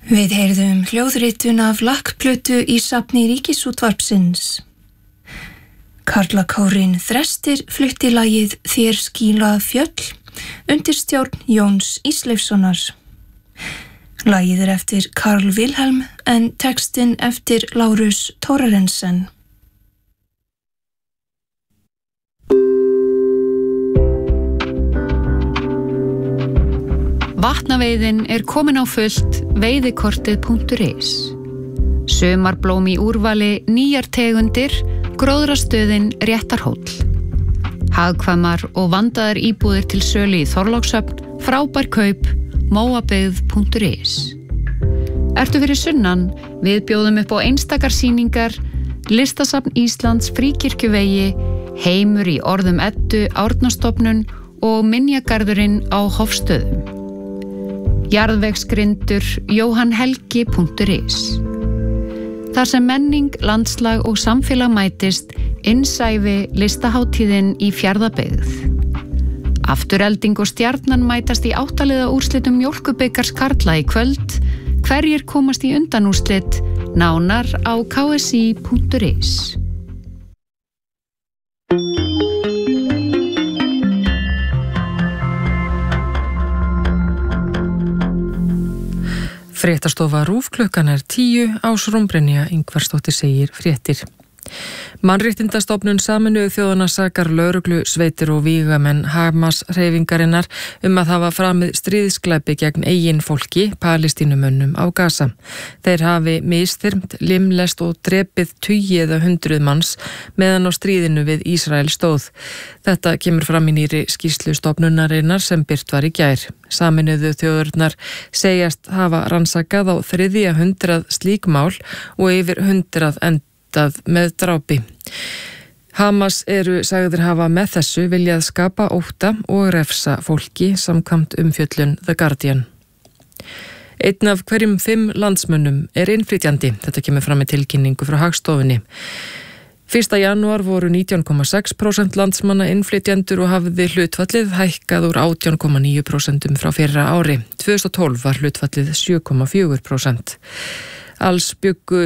Við heyrðum hljóðritun af lakkplötu í safni Ríkisútvarpsins. Karlakórinn Þrestir flutti lagið Þér skíla fjöll undir stjórn Jóns Ísleifssonar. Lagið eftir Karl Wilhelm en textinn eftir Lárus Thorarensen. Vatnaveiðin komin á fullt veiðikortið.is. Sumarblóm í úrvali, nýjar tegundir, gróðrastöðin Réttarhóll. Hagkvæmar og vandaðar íbúðir til sölu í Þorlákshöfn, frábær kaup, móabyggð.is. Ertu fyrir sunnan? Við bjóðum upp á einstakar sýningar, Listasafn Íslands, Fríkirkjuvegi, Heimur í orðum Eddu, Árnastofnun og Minjagarðurinn á Hofstöðum. Jarðvegsgrindur, jóhannhelgi.is. Þar sem menning, landslag og samfélag mætist, innsæfi listaháttíðin í Fjarðabyggð. Afturelding og Stjarnan mætast í 8 liða úrslitum Mjólkubikars karla í kvöld. Hverjir komast í undanúrslit? Nánar á ksi.is. Fréttastofa RÚV klukkan 10, Ásrún Brynja Ingvarsdóttir segir fréttir. Mannréttindastofnun Sameinuðu þjóðanna sakar lögreglu, sveitir og vígamenn Hamas-hreyfingarinnar að hafa framið stríðsglæpi gegn eigin fólki, Palestínumönnum á Gaza. Þeir hafi misþyrmt, limlest og drepið tugi eða 100 manns meðan á stríðinu við Ísrael stóð. Þetta kemur fram í nýrri skýrslu stofnunarinnar sem birt var í gær. Sameinuðu þjóðurnar segjast hafa rannsakað á 300 slík mál og yfir 100 endað með drápi. Hamas sagðir hafa með þessu viljað skapa ótta og refsa fólki samkvæmt umfjöllun The Guardian. Einn af hverjum 5 landsmönnum innflytjandi. Þetta kemur fram í tilkynningu frá Hagstofunni. 1. janúar voru 19,6% landsmanna innflytjendur og hafði hlutfallið hækkað úr 18,9% frá fyrra ári. 2012 var hlutfallið 7,4%. Alls bjuggu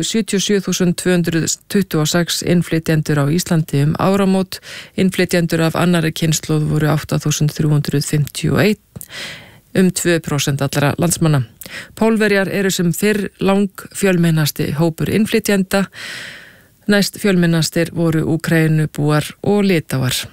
77.226 innflytjendur á Íslandi áramót. Innflytjendur af annarri kynslóð voru 8.351, 2% allra landsmanna. Pólverjar sem fyrr lang fjölmennasti hópur innflytjenda. Næst fjölmennastir voru Úkraínubúar og Litáar.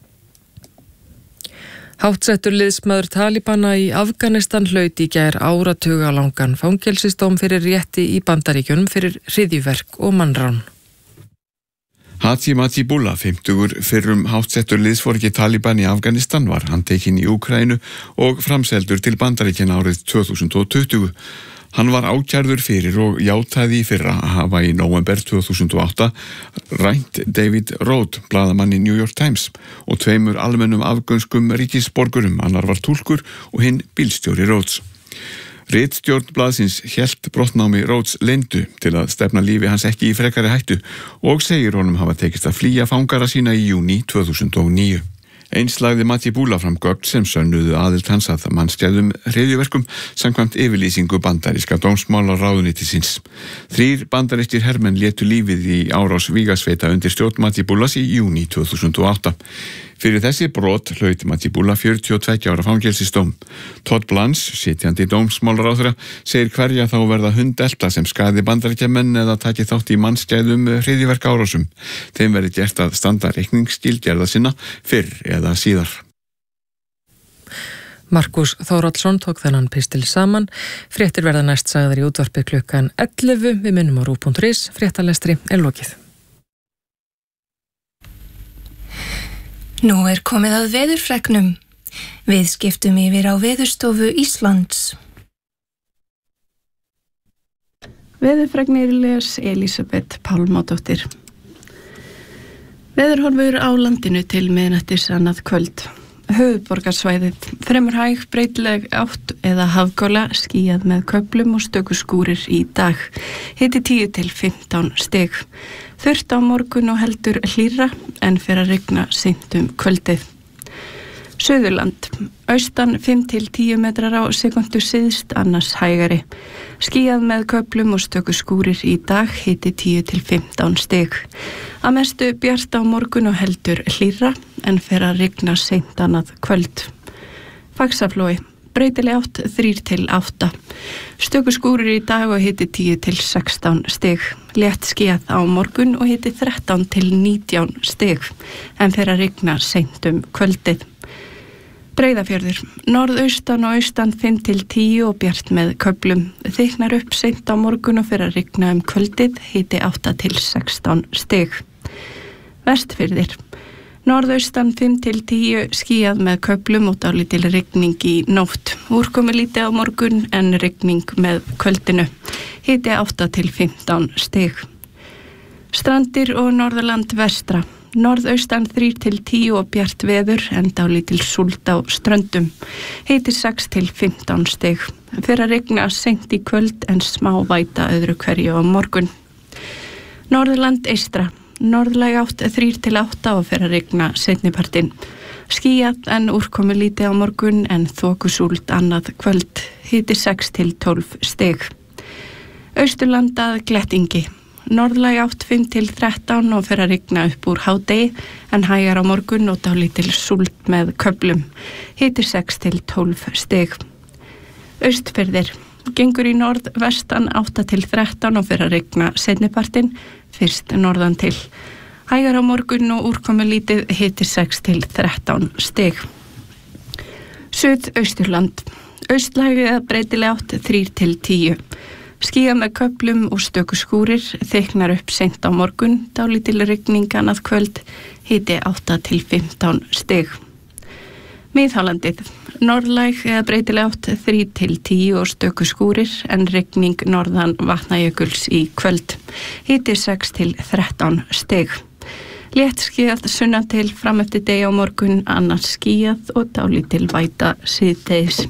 Háttsettur liðsmaður Talibana í Afganistan hlaut í gær áratugalangan fangelsisdóm fyrir rétti í Bandaríkjunum fyrir hryðjuverk og mannrán. Hati Matibullah, 50 fyrrum háttsettur liðsforingi Taliban í Afganistan, var handtekinn í Úkraínu og framseldur til Bandaríkjanna árið 2020. Hann var ákærður fyrir og játaði í fyrra að hafa í nóvember 2008 rænt David Rohde, blaðamann í New York Times, og 2 almennum afgönskum ríkisborgurum, annar var túlkur og hinn bílstjóri Rhodes. Ritstjórn blaðsins hélt brottnámi Rhodes leyndu til að stefna lífi hans ekki í frekari hættu og segir honum hafa tekist að flýja fangara sína í júní 2009. Eins lagði Matibullah fram gögn sem sönnuðu aðild hans að mannskæðum hryðjuverkum samkvæmt yfirlýsingu bandaríska dómsmálaráðuneytisins. 3 bandarískir hermenn létu lífið í árás vígasveita undir stjórn Matibullahs í júní 2008. Fyrir þessi brot hlaut Matibullah 42 ára fangelsisdóm. Todd Blanche, sitjandi dómsmálaráðherra, segir hverja þá verða hundelta sem skaði bandaríkjamenn eða taki þátt í mannskæðum hryðjuverkaárásum. Þeim verði gert að standa reikningsskilgerða sinna fyrr eða síðar. Markus Þórhallsson tók þennan pistil saman. Fréttir verða næst sagðar í útvarpi klukkan 11. Við minnum á RÚV.is. Fréttalestri lokið. Nú komið að veðurfregnum. Við skiptum yfir á Veðurstofu Íslands. Veðurfregnir les Elísabet Pálmadóttir. Veðurhorfur á landinu til miðnættis annað kvöld. Höfuðborgarsvæðið fremur hæg breytileg átt eða hafgóla, skýjað með köflum og stöku skúrir í dag. Hiti 10 til 15 stig. Þurrt á morgun og heldur hlýrra en fer að rigna seint kvöldið. Suðurland, austan 5-10 metrar á sekundu syðst, annars hægari. Skýjað með köflum og stöku skúrir í dag, hiti 10-15 stig. Að mestu bjart á morgun og heldur hlýrra, en fer að rigna seint annað kvöld. Faxaflói, breytileg átt 3-8. Stöku skúrir í dag og hiti 10-16 stig. Létt skýjað á morgun og hiti 13-19 stig, en fer að rigna seint kvöldið. Breiðafjörður, norðaustan og austan 5-10 og bjart með köflum. Þyknar upp seint á morgun og fer að rigna kvöldið, hiti 8-16 stig. Vestfirðir, norðaustan 5-10, skýjað með köflum og dálítil rigning í nótt. Úrkomi lítið á morgun en rigning með kvöldinu, hiti 8-15 stig. Strandir og Norðurland vestra. Norðaustan 3-10 og bjart veður en dálítil súld á ströndum. Hiti 6-15 stig. Fer að rigna seint í kvöld en smá væta öðru hverju á morgun. Norðurland eystra. Norðlæg átt 3-8 og fer að rigna seinnipartinn. Skýjað en úrkomi lítið á morgun en þokusúld annað kvöld. Hiti 6-12 stig. Austurland að Glettingi. Norðlæg átt 5-13 og fer að rigna upp úr hádegi en hægar á morgun og dálítil súld með köflum. Hiti 6-12 stig. Austfirðir. Gengur í norðvestan 8-13 og fer að rigna seinnipartinn, fyrst norðan til. Hægar á morgun og úrkomi lítið, hiti 6-13 stig. Suðausturland. Austlæg eða breytileg átt 3-10. Skýjað með köflum og stöku skúrir, þyknar upp seint á morgun, dálítil rigning annað kvöld, hiti 8-15 stig. Miðhálandið, norðlæg eða breytileg átt 3-10 og stöku skúrir, en rigning norðan Vatnajökuls í kvöld, hiti 6-13 stig. Létt skýjað sunnan til fram eftir degi á morgun, annars skýjað og dálítil væta síðdegis.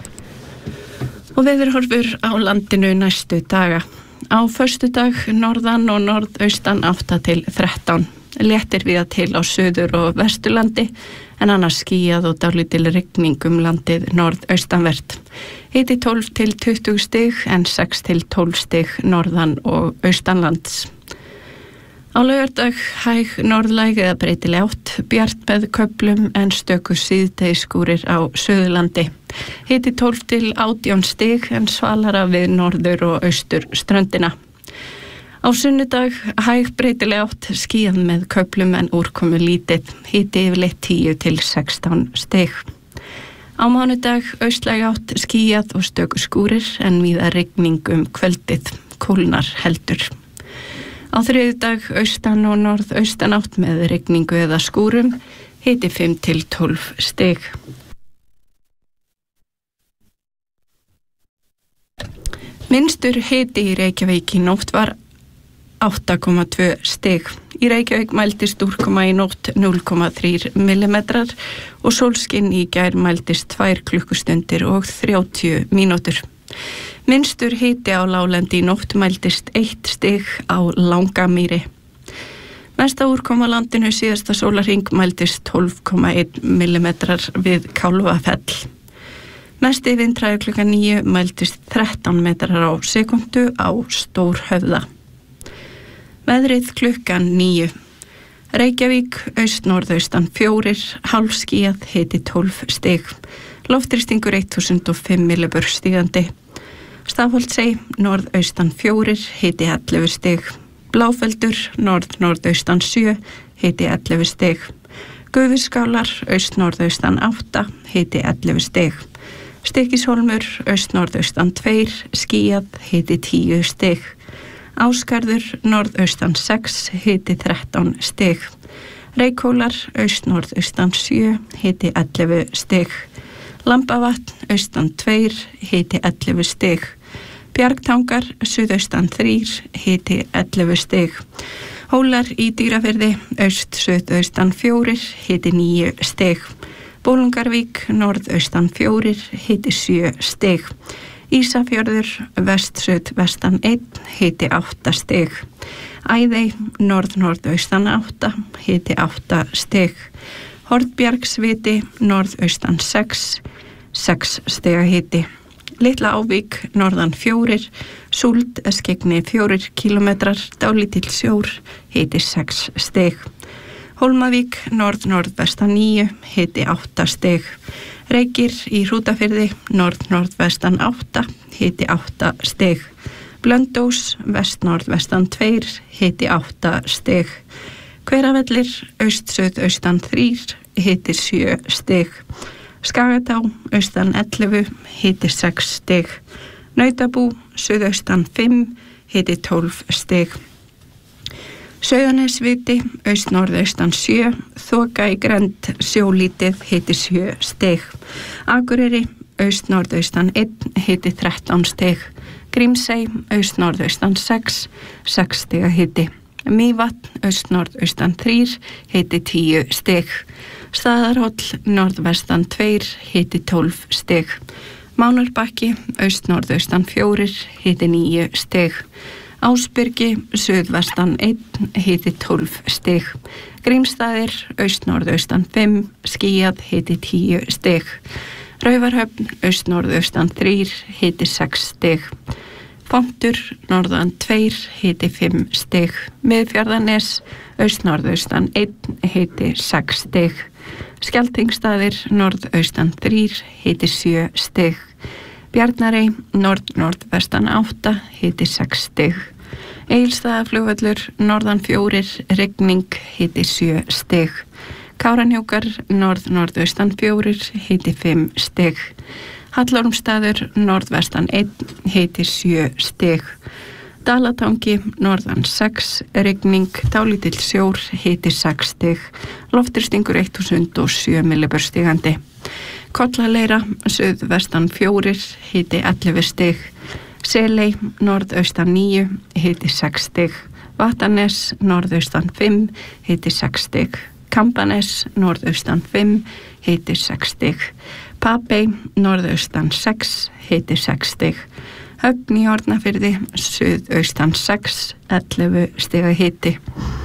Og veðurhorfur á landinu næstu daga. Á föstudag norðan og norðaustan 8-13. Léttir víða til á suður- og vesturlandi, en annars skýjað og dálítil rigning landið norðaustanvert. Hiti 12-20 stig en 6-12 stig norðan og austanlands. Á laugardag hæg norðlæg eða breytileg átt, bjart með köflum en stöku síðdegisskúrir á Suðurlandi. Hiti 12-18 stig en svalara við norður og austur ströndina. Á sunnudag hæg breytileg átt, skýjað með köflum en úrkomu lítið, hiti yfirleitt 10-16 stig. Á mánudag austlæg átt, skýjað og stöku skúrir en víða rigning kvöldið, kólnar heldur. Á þriðjudag austan og norðaustan átt með rigningu eða skúrum, hiti 5-12 stig. Minnstur hiti í Reykjavík í nótt var 8,2 stig. Í Reykjavík mældist úrkoma í nótt 0,3 millimetrar og sólskinn í gær mældist 2 klukkustundir og 30 mínútur. Minnstur hiti á láglendi í nótt mældist 1 stig á Langamýri. Mesta úrkoma á landinu síðasta sólarhring mældist 12,1 millimetrar við Kálfafell. Mesti vindhraði klukkan 9 mældist 13 metrar á sekundu á Stórhöfða. Veðrið klukkan 9. Reykjavík, aust-norðaustan 4, hálfskýjað, hiti 12 stig. Loftþrýstingur 1005 millibör stígandi. Stafholtsey, norðaustan 4, hiti 11 stig. Bláfeldur, norðaustan 7, hiti 11 stig. Gufuskálar, aust-norðaustan 8, hiti 11 stig. Stykkishólmur, aust-norðaustan 2, skýjað, hiti 10 stig. Ásgarður, norðaustan 6, hiti 13 stig. Reykhólar, aust-norðaustan 7, hiti 11 stig. Lambavatn, austan 2, hiti 11 stig. Bjargtangar, suðaustan 3, hiti 11 stig. Hólar í Dýrafirði, aust-suðaustan 4, hiti 9 stig. Bolungarvík, norðaustan 4, hiti 7 stig. Ísafjörður, vest-suðvestan 1, hiti 8 stig. Æðey, norð-norðaustan 8, hiti 8 stig. Hornbjargsviti, norðaustan 6 stiga hiti. Litla Ávík, norðan 4, Súld, Skegni 4 kilometrar, dálítill sjór, hiti 6 stig. Hólmavík, norðvestan 9, hiti 8 stig. Reykir í Hrútafirði, norðvestan 8, hiti 8 stig. Blöndós, vestnorðvestan 2, hiti 8 stig. Hveravellir, suðaustan 3, hiti 7 stig. Skagatá, austan 11, hiti 6 stig. Nautabú, suðaustan 5, hiti 12 stig. Sauðanesviti, norðaustan 7, þoka í grennd, sjólítið, hiti 7 stig. Akureyri, norðaustan 1, hiti 13 stig. Grímsey, norðaustan 6 stiga hiti. Mývatn, norðaustan 3, hiti 10 stig. Staðarhóll, norðvestan 2, hiti 12 stig. Mánurbakki, norðaustan 4, hiti 9 stig. Ásbyrgi, suðvestan 1, hiti 12 stig. Grímsstaðir, norðaustan 5, skýjað, hiti 10 stig. Raufarhöfn, norðaustan 3, hiti 6 stig. Fontur, norðan 2, hiti 5 stig. Miðfjarðarnes, norðaustan 1, hiti 6 stig. Skjaltingsstaðir, norðaustan 3, hiti 7 stig. Bjarnarey, norðvestan 8, hiti 6 stig. Egilsstaðaflugvöllur, norðan 4, rigning, hiti 7 stig. Kárahnjúkar, norðaustan 4, hiti 5 stig. Hallormsstaður, norðvestan 1, hiti 7 stig. Dalatangi, norðan 6, rigning, dálítill sjór, hiti 6 stig. Lofthristingur 1007 millibör stigandi. Kollaleira, suðvestan 4, hiti 11 stig. Seley, norðaustan 9, hiti 6 stig. Vatanes, norðaustan 5, hiti 6 stig. Kambanes, norðaustan 5, hiti 6 stig. Papey, norðaustan 6, hiti 6 stig. Högn í Hornafirði, suðaustan 6, 11 stiga hiti.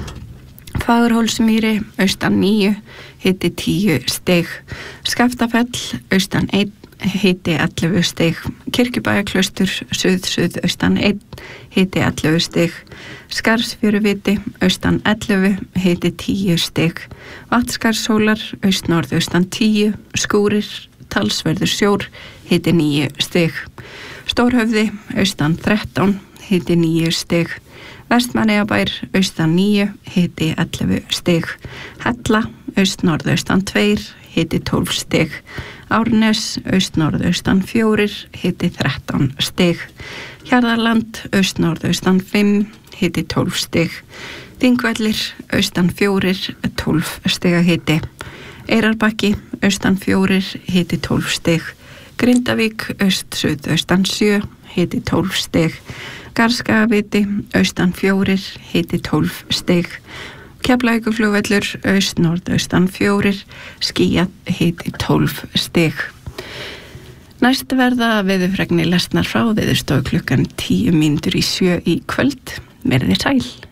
Fagurhólsmýri, austan 9, hiti 10 stig. Skaftafell, austan 1, hiti 11 stig. Kirkjubæjarklaustur, suðaustan 1, hiti 11 stig. Skarðsfjöruviti, austan 11, hiti 10 stig. Vatnsskarðshólar, norðaustan 10, skúrir, talsverður sjór, hiti 9 stig. Stórhöfði, austan 13, hiti 9 stig. Vestmannaeyjabær, austan 9, hiti 11 stig. Hella, norðaustan 2, hiti 12 stig. Árnes, norðaustan 4, hiti 13 stig. Hjarðarland, norðaustan 5, hiti 12 stig. Þingvellir, austan 4, 12 stiga hiti. Eyrarbakki, austan 4, hiti 12 stig. Grindavík, suðaustan 7, hiti 12 stig. Garðskagaviti, austan 4, hiti 12 stig. Keflavíkurflugvöllur, norðaustan 4, skýjað, hiti 12 stig. Næst verða veðurfregnir lesnar frá Veðurstofu klukkan 10:07 í kvöld. Verið sæl.